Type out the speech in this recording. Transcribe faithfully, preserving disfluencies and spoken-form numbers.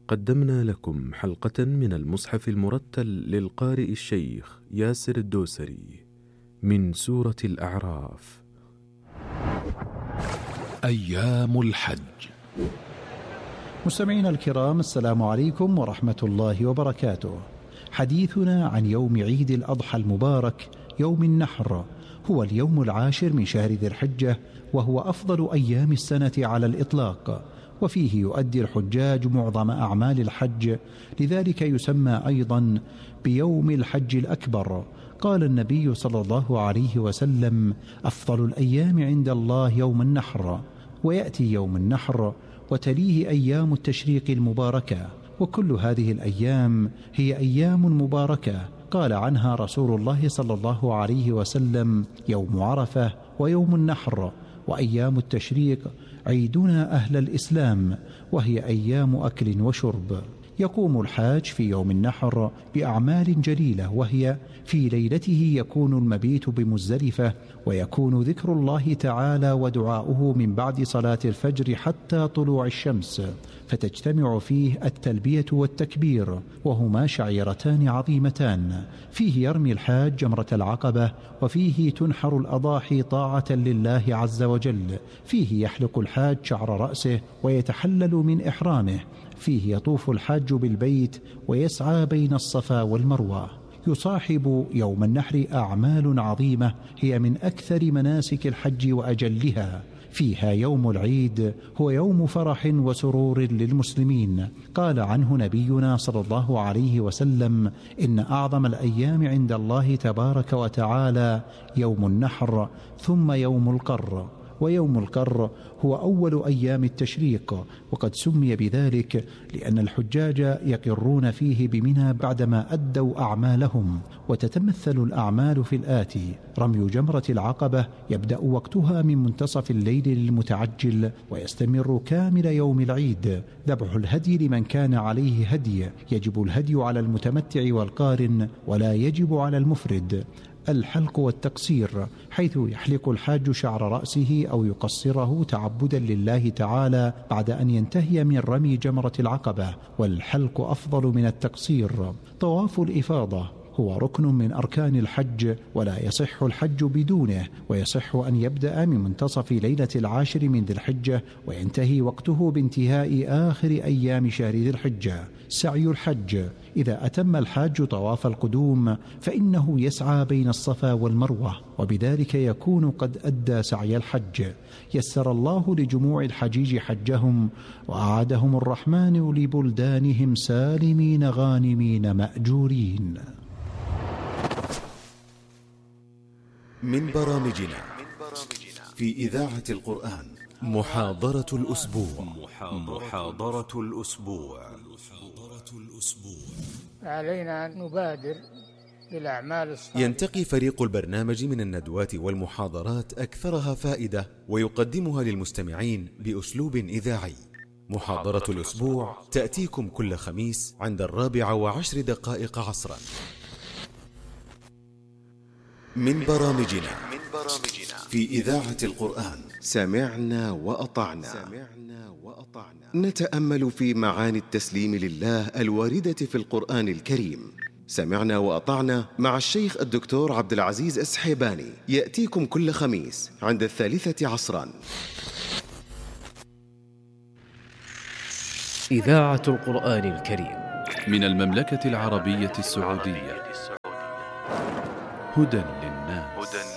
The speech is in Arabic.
قدمنا لكم حلقة من المصحف المرتل للقارئ الشيخ ياسر الدوسري من سورة الأعراف. أيام الحج. مستمعينا الكرام، السلام عليكم ورحمة الله وبركاته. حديثنا عن يوم عيد الأضحى المبارك يوم النحر، هو اليوم العاشر من شهر ذي الحجة، وهو أفضل أيام السنة على الإطلاق، وفيه يؤدي الحجاج معظم أعمال الحج، لذلك يسمى أيضا بيوم الحج الأكبر. قال النبي صلى الله عليه وسلم: أفضل الأيام عند الله يوم النحر. ويأتي يوم النحر وتليه أيام التشريق المباركة، وكل هذه الأيام هي أيام مباركة. قال عنها رسول الله صلى الله عليه وسلم: يوم عرفة ويوم النحر وأيام التشريق عيدنا أهل الإسلام، وهي أيام أكل وشرب. يقوم الحاج في يوم النحر بأعمال جليلة، وهي في ليلته يكون المبيت بمزدلفة، ويكون ذكر الله تعالى ودعاؤه من بعد صلاة الفجر حتى طلوع الشمس، فتجتمع فيه التلبية والتكبير، وهما شعيرتان عظيمتان. فيه يرمي الحاج جمرة العقبة، وفيه تنحر الأضاحي طاعة لله عز وجل. فيه يحلق الحاج شعر رأسه ويتحلل من إحرامه. فيه يطوف الحاج بالبيت ويسعى بين الصفا والمروة. يصاحب يوم النحر أعمال عظيمة هي من أكثر مناسك الحج وأجلها. فيها يوم العيد هو يوم فرح وسرور للمسلمين. قال عنه نبينا صلى الله عليه وسلم: إن أعظم الأيام عند الله تبارك وتعالى يوم النحر، ثم يوم القر. ويوم القر هو أول أيام التشريق، وقد سمي بذلك لأن الحجاج يقرون فيه بمنى بعدما أدوا أعمالهم. وتتمثل الأعمال في الآتي: رمي جمرة العقبة يبدأ وقتها من منتصف الليل للمتعجل، ويستمر كامل يوم العيد. ذبح الهدي لمن كان عليه هدي، يجب الهدي على المتمتع والقارن، ولا يجب على المفرد. الحلق والتقصير، حيث يحلق الحاج شعر رأسه أو يقصره تعبدا لله تعالى بعد أن ينتهي من رمي جمرة العقبة، والحلق أفضل من التقصير. طواف الإفاضة هو ركن من أركان الحج، ولا يصح الحج بدونه، ويصح أن يبدأ من منتصف ليلة العاشر من ذي الحجة، وينتهي وقته بانتهاء آخر أيام شهر ذي الحجة. سعي الحج، إذا أتم الحاج طواف القدوم فإنه يسعى بين الصفا والمروة، وبذلك يكون قد أدى سعي الحج. يسر الله لجموع الحجيج حجهم، وأعادهم الرحمن لبلدانهم سالمين غانمين مأجورين. من برامجنا في إذاعة القرآن محاضرة الأسبوع. محاضرة الأسبوع. علينا أن نبادر بالأعمال الصالحة. ينتقي فريق البرنامج من الندوات والمحاضرات أكثرها فائدة، ويقدمها للمستمعين بأسلوب إذاعي. محاضرة الأسبوع تأتيكم كل خميس عند الرابعة وعشر دقائق عصرا. من برامجنا في إذاعة القرآن سمعنا وأطعنا. نتأمل في معاني التسليم لله الواردة في القرآن الكريم. سمعنا وأطعنا مع الشيخ الدكتور عبد العزيز السحيباني، يأتيكم كل خميس عند الثالثة عصرا. إذاعة القرآن الكريم من المملكة العربية السعودية، هدى للناس.